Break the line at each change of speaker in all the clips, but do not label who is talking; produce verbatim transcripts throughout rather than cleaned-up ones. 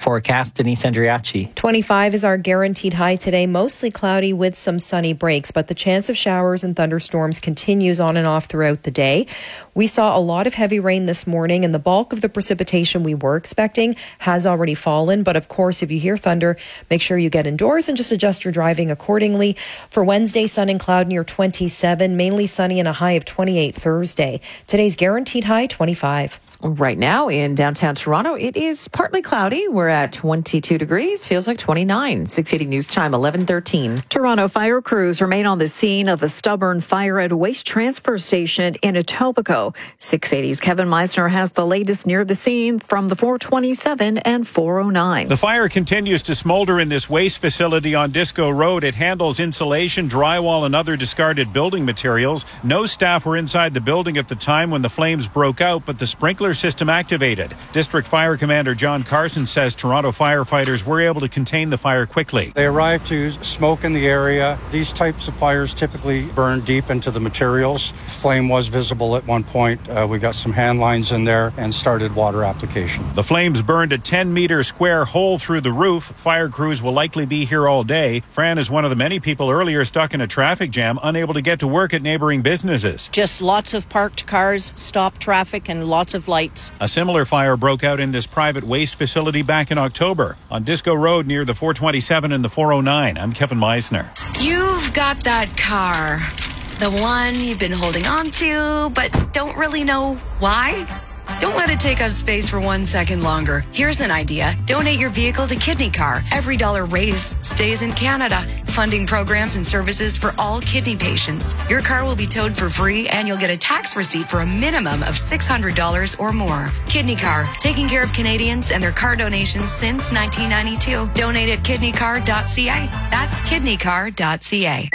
forecast. Denise Andriachi.
twenty-five is our guaranteed high today, mostly cloudy with some sunny breaks, but the chance of showers and thunderstorms continues on and off throughout the day. We saw a lot of heavy rain this morning, and the bulk of the precipitation we were expecting has already fallen. But of course, if you hear thunder, make sure you get indoors and just adjust your driving accordingly. For Wednesday, sun and cloud near twenty-seven, mainly sunny and a high of twenty-eight Thursday. Today's guaranteed high, twenty-five.
Right now in downtown Toronto, it is partly cloudy. We're at twenty-two degrees. Feels like twenty-nine. six eighty News Time, eleven thirteen.
Toronto fire crews remain on the scene of a stubborn fire at a waste transfer station in Etobicoke. six eighty's Kevin Meisner has the latest near the scene from the four twenty-seven and four oh nine.
The fire continues to smolder in this waste facility on Disco Road. It handles insulation, drywall, and other discarded building materials. No staff were inside the building at the time when the flames broke out, but the sprinkler system activated. District Fire Commander John Carson says Toronto firefighters were able to contain the fire quickly.
They arrived to smoke in the area. These types of fires typically burn deep into the materials. Flame was visible at one point. Uh, we got some hand lines in there and started water application.
The flames burned a ten meter square hole through the roof. Fire crews will likely be here all day. Fran is one of the many people earlier stuck in a traffic jam, unable to get to work at neighboring businesses.
Just lots of parked cars, stopped traffic, and lots of lights.
A similar fire broke out in this private waste facility back in October on Disco Road near the four twenty-seven and the four oh nine. I'm Kevin Meisner.
You've got that car, the one you've been holding on to, but don't really know why. Don't let it take up space for one second longer. Here's an idea. Donate your vehicle to Kidney Car. Every dollar raised stays in Canada, funding programs and services for all kidney patients. Your car will be towed for free, and you'll get a tax receipt for a minimum of six hundred dollars or more. Kidney Car, taking care of Canadians and their car donations since nineteen ninety-two. Donate at kidney car dot c a. That's kidney car dot c a.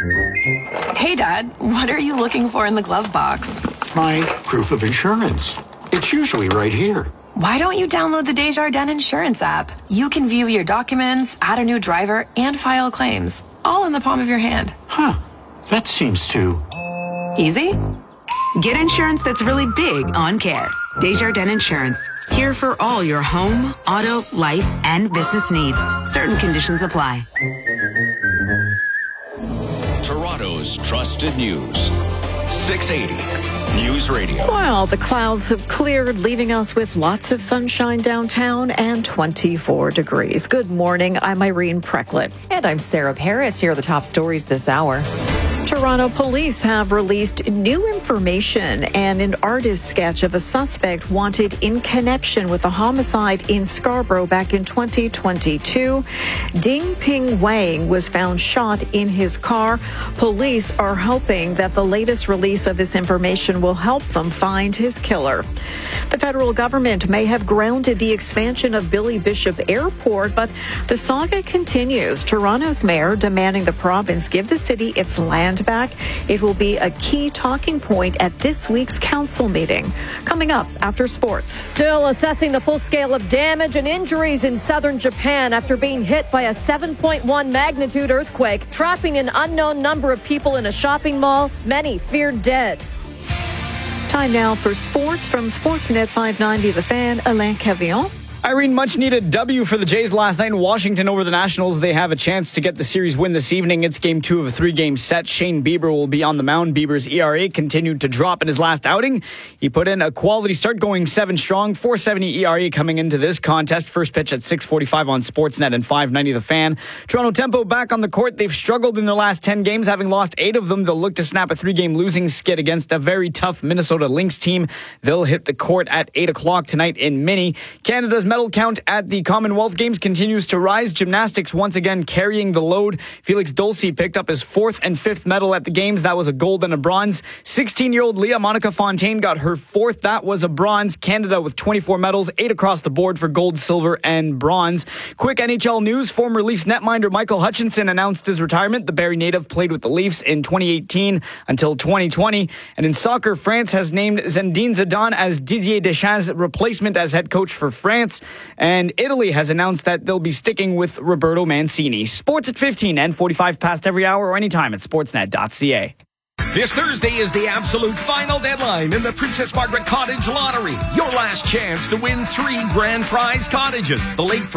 Hey, Dad, what are you looking for in the glove box?
My proof of insurance. It's usually right here.
Why don't you download the Desjardins Insurance app? You can view your documents, add a new driver, and file claims, all in the palm of your hand.
Huh. That seems too...
easy?
Get insurance that's really big on care. Desjardins Insurance. Here for all your home, auto, life, and business needs. Certain conditions apply.
Toronto's trusted news. six eighty News Radio.
Well, the clouds have cleared, leaving us with lots of sunshine downtown and twenty-four degrees. Good morning. I'm Irene Precklett.
And I'm Sarah Paris. Here are the top stories this hour.
Toronto police have released new information and an artist sketch of a suspect wanted in connection with a homicide in Scarborough back in twenty twenty-two. Ding Ping Wang was found shot in his car. Police are hoping that the latest release of this information will help them find his killer. The federal government may have grounded the expansion of Billy Bishop Airport, but the saga continues. Toronto's mayor demanding the province give the city its land back. It will be a key talking point at this week's council meeting. Coming up after sports.
Still assessing the full scale of damage and injuries in southern Japan after being hit by a seven point one magnitude earthquake, trapping an unknown number of people in a shopping mall, many feared dead.
Time now for sports from Sportsnet five ninety The Fan, Alain Cavillon.
Irene, much needed W for the Jays last night in Washington over the Nationals. They have a chance to get the series win this evening. It's game two of a three-game set. Shane Bieber will be on the mound. Bieber's E R A continued to drop in his last outing. He put in a quality start, going seven strong, four seventy E R A coming into this contest. First pitch at six forty-five on Sportsnet and five ninety The Fan. Toronto Tempo back on the court. They've struggled in their last ten games, having lost eight of them. They'll look to snap a three-game losing skid against a very tough Minnesota Lynx team. They'll hit the court at eight o'clock tonight in Mini. Canada's medal count at the Commonwealth Games continues to rise. Gymnastics once again carrying the load. Felix Dulce picked up his fourth and fifth medal at the Games. That was a gold and a bronze. sixteen-year-old Leah Monica Fontaine got her fourth. That was a bronze. Canada with twenty-four medals, eight across the board for gold, silver, and bronze. Quick N H L news. Former Leafs netminder Michael Hutchinson announced his retirement. The Barrie native played with the Leafs in twenty eighteen until twenty twenty. And in soccer, France has named Zinedine Zidane as Didier Deschamps' replacement as head coach for France. And Italy has announced that they'll be sticking with Roberto Mancini. Sports at fifteen and forty-five past every hour or anytime at sportsnet dot c a.
This Thursday is the absolute final deadline in the Princess Margaret Cottage Lottery. Your last chance to win three grand prize cottages. The late